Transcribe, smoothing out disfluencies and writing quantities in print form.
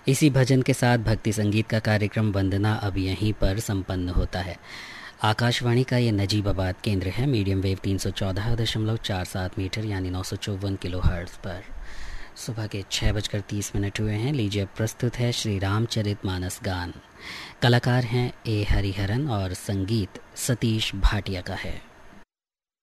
इसी भजन के साथ भक्ति संगीत का कार्यक्रम वंदना अब यहीं पर संपन्न होता है। आकाशवाणी का ये नजीबाबाद केंद्र है। मीडियम वेव 314.47 मीटर यानी 954 किलो हर्ट्ज पर। सुबह के 6:30 हुए हैं। लीजिए अब प्रस्तुत है श्री रामचरित मानस गान। कलाकार हैं ए हरिहरन और संगीत सतीश भाटिया का है।